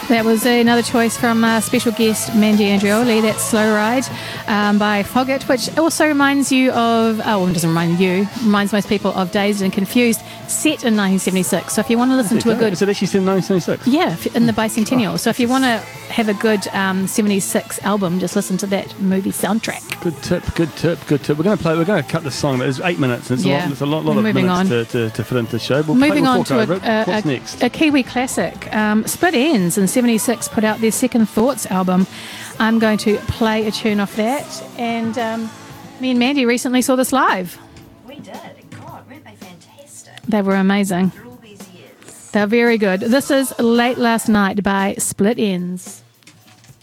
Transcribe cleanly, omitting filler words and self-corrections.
That was another choice from special guest Mandy Andreoli. That's Slow Ride by Foggett, which also reminds you of, it doesn't remind you, reminds most people of Dazed and Confused, set in 1976. So if you want to listen to a good... Is it actually set in 1976? Yeah, in the bicentennial. So if you want to have a good 76 album, just listen to that movie soundtrack. Good tip. We're going to cut this song, but it's 8 minutes. It's a lot of minutes to fit into the show. Moving on to What's next? A Kiwi classic. Split Ends in 76 put out their Second Thoughts album. I'm going to play a tune off that. And me and Mandy recently saw this live. We did. God, weren't they fantastic? They were amazing. After all these years. They're very good. This is Late Last Night by Split Ends.